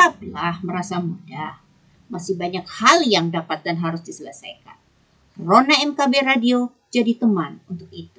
Tetaplah merasa muda. Masih banyak hal yang dapat dan harus diselesaikan. Rona MKB Radio jadi teman untuk itu.